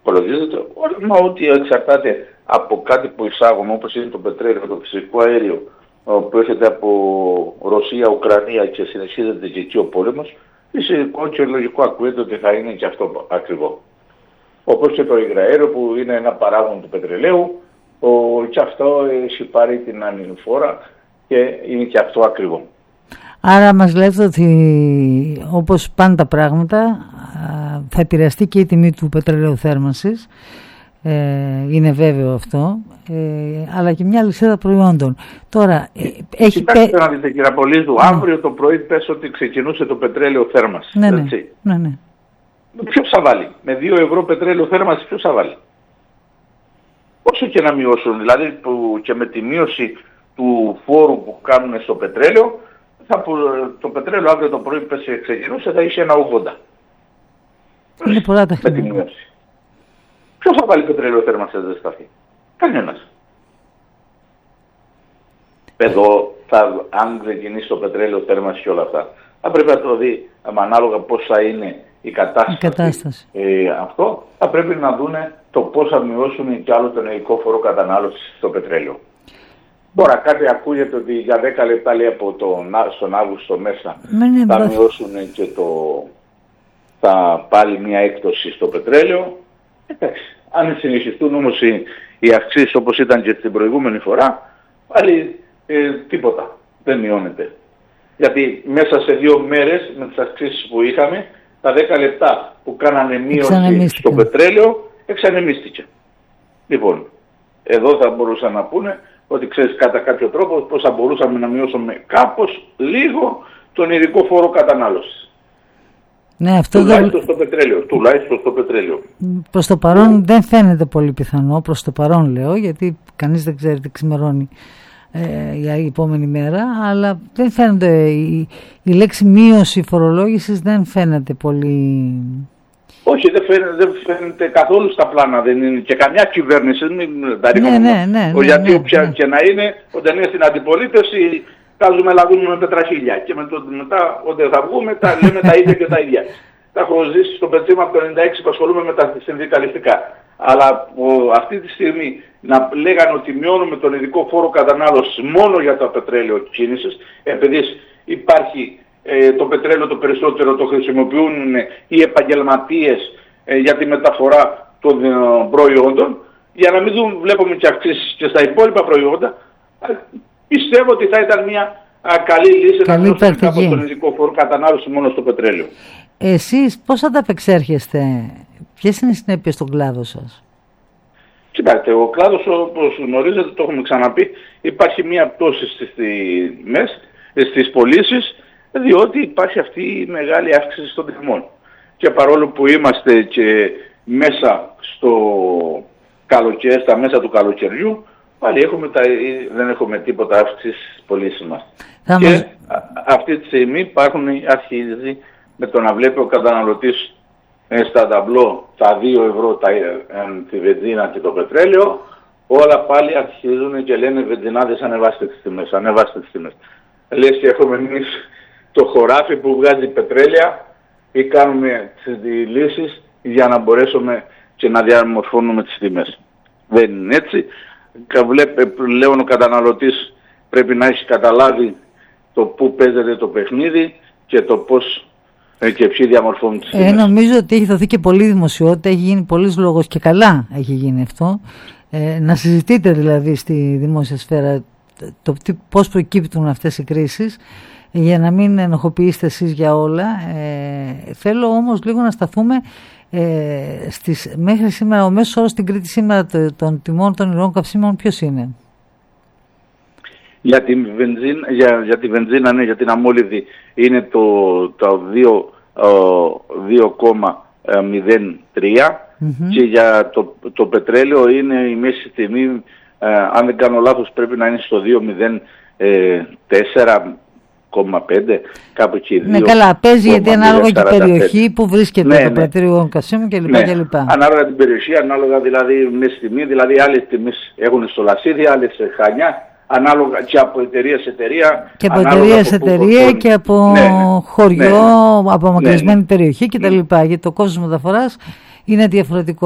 Υπολογίζεται, μα ό,τι εξαρτάται από κάτι που εισάγουμε, όπως είναι το πετρέλαιο, το φυσικό αέριο, που έρχεται από Ρωσία, Ουκρανία και συνεχίζεται και εκεί ο πόλεμος, φυσικό και λογικό ακούγεται ότι θα είναι και αυτό ακριβό. Όπως και το υγραέριο που είναι ένα παράγον του πετρελαίου, και αυτό έχει πάρει την ανηφόρα και είναι και αυτό ακριβό. Άρα μας λέτε ότι όπως πάνε τα πράγματα θα επηρεαστεί και η τιμή του πετρελαίου θέρμανσης, είναι βέβαιο αυτό, αλλά και μια λυσίδα προϊόντων. Τώρα, κοιτάξτε να δείτε κύριε Απολίδου, αύριο το πρωί πες ότι ξεκινούσε το πετρέλαιο θέρμανσης. Ναι. Ποιος θα βάλει? Με 2 ευρώ πετρέλαιο θέρμανσης ποιος θα βάλει? Όσο και να μειώσουν, δηλαδή που και με τη μείωση του φόρου που κάνουν στο πετρέλαιο, το πετρέλαιο αύριο το πρωί πες ξεκινούσε θα είχε 1,80. Είναι πολλά τα με τη μείωση. Ποιος θα βάλει πετρέλαιο θέρμανσης δεν σταθεί? Κανένας. Εδώ, αν ξεκινήσει το πετρέλαιο θέρμανσης και όλα αυτά, θα πρέπει να το δει ανάλογα πώς θα είναι η κατάσταση. Αυτό θα πρέπει να δούνε το πώς θα μειώσουν κι άλλο τον ενεργειακό φόρο κατανάλωσης στο πετρέλαιο. Τώρα κάτι ακούγεται ότι για 10 λεπτά λέει από στον Αύγουστο μέσα θα μειώσουν και θα πάλι μια έκπτωση στο πετρέλαιο. Εντάξει, αν συνεχιστούν όμως οι αυξήσεις όπως ήταν και την προηγούμενη φορά, πάλι τίποτα, δεν μειώνεται. Γιατί μέσα σε 2 μέρες με τις αυξήσεις που είχαμε, τα 10 λεπτά που κάνανε μείωση στο πετρέλαιο εξανεμίστηκε. Λοιπόν, εδώ θα μπορούσαν να πούνε ότι ξέρεις κατά κάποιο τρόπο πώς θα μπορούσαμε να μειώσουμε κάπως λίγο τον ειδικό φόρο κατανάλωσης. Ναι, αυτό τουλάχιστον στο πετρέλαιο. Προς το παρόν δεν φαίνεται πολύ πιθανό, προς το παρόν λέω, γιατί κανείς δεν ξέρει τι ξημερώνει για η επόμενη μέρα, αλλά δεν φαίνεται η λέξη μείωση φορολόγησης δεν φαίνεται πολύ. Όχι, δεν φαίνεται καθόλου στα πλάνα, δεν είναι και καμιά κυβέρνηση, μην τα ρίχνουμε. Γιατί όποια και να είναι, όταν είναι στην αντιπολίτευση, κάζουμε λαγούμε με πετραχίλια και μετά όταν θα βγούμε λέμε τα ίδια και τα ίδια. Τα έχω ζήσει στο πετσίμα από το 1996 που ασχολούμαι με τα συνδικαλιστικά. Αλλά αυτή τη στιγμή να λέγανε ότι μειώνουμε τον ειδικό φόρο κατανάλωσης μόνο για το πετρέλαιο κίνησης, επειδή υπάρχει το πετρέλαιο το περισσότερο το χρησιμοποιούν οι επαγγελματίες για τη μεταφορά των προϊόντων, για να μην βλέπουμε και αυξήσεις και στα υπόλοιπα προϊόντα, πιστεύω ότι θα ήταν μια καλή λύση να μειώσουμε κάπως τον ειδικό φόρο κατανάλωση μόνο στο πετρέλαιο. Εσείς πώς ανταπεξέρχεστε, ποιες είναι οι συνέπειες στον κλάδο σας? Κοιτάξτε, ο κλάδος όπως γνωρίζετε, το έχουμε ξαναπεί, υπάρχει μια πτώση στις τιμές, στις πωλήσεις, διότι υπάρχει αυτή η μεγάλη αύξηση των τιμών. Και παρόλο που είμαστε και μέσα στο καλοκαίρι, στα μέσα του καλοκαιριού, πάλι δεν έχουμε τίποτα αύξηση στις πωλήσεις μας. Και αυτή τη στιγμή αρχίζει με το να βλέπει ο καταναλωτής στα ταμπλό τα 2 ευρώ τη βενζίνα και το πετρέλαιο, όλα πάλι αρχίζουν και λένε βενζινάδες ανεβάστε τις τιμές. Λες και έχουμε εμείς το χωράφι που βγάζει πετρέλαια ή κάνουμε τις λύσεις για να μπορέσουμε και να διαμορφώνουμε τις τιμές. Δεν είναι έτσι. Πλέον ο καταναλωτής πρέπει να έχει καταλάβει το πού παίζεται το παιχνίδι και το πώς και ποιοι διαμορφώνουν τις τιμές. Νομίζω ότι έχει δοθεί και πολλή δημοσιότητα, έχει γίνει πολλής λόγος και καλά έχει γίνει αυτό. Να συζητείτε δηλαδή στη δημόσια σφαίρα πώς προκύπτουν αυτές οι κρίσεις, για να μην ενοχοποιήσετε εσείς για όλα. Θέλω όμως λίγο να σταθούμε μέχρι σήμερα. Ο μέσος όρος στην Κρήτη σήμερα των τιμών των υγρών καυσίμων ποιος είναι? Για τη βενζίνα, ναι, για την αμόλυδη είναι το 2,03 και για το πετρέλαιο είναι η μέση τιμή, αν δεν κάνω λάθος πρέπει να είναι στο 2,04,5, κάπου εκεί. Ναι, καλά, παίζει γιατί ανάλογα και η περιοχή που βρίσκεται το πετρέλαιο καυσίμων κλπ. Ανάλογα την περιοχή, ανάλογα δηλαδή μέση τιμή, δηλαδή άλλες τιμές έχουν στο Λασίδι, άλλες σε Χανιά. Ανάλογα και από εταιρεία σε εταιρεία. Και από εταιρεία σε εταιρεία και από χωριό, από μακρισμένη περιοχή κτλ. Γιατί το κόστος μεταφοράς είναι διαφορετικό.